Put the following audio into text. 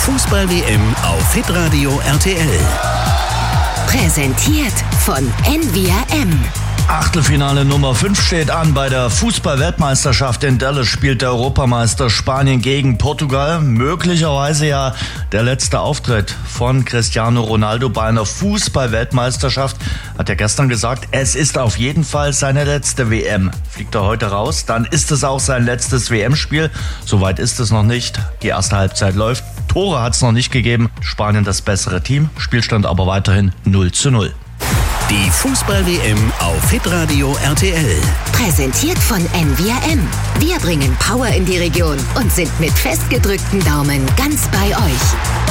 Fußball-WM auf Hitradio RTL. Präsentiert von NVRM. Achtelfinale Nummer 5 steht an. Bei der Fußball-Weltmeisterschaft in Dallas spielt der Europameister Spanien gegen Portugal. Möglicherweise ja der letzte Auftritt von Cristiano Ronaldo bei einer Fußball-Weltmeisterschaft. Hat er gestern gesagt, es ist auf jeden Fall seine letzte WM. Fliegt er heute raus, dann ist es auch sein letztes WM-Spiel. Soweit ist es noch nicht. Die erste Halbzeit läuft. Tore hat es noch nicht gegeben. Spanien das bessere Team. Spielstand aber weiterhin 0:0. Die Fußball-WM auf Hitradio RTL. Präsentiert von NVRM. Wir bringen Power in die Region und sind mit festgedrückten Daumen ganz bei euch.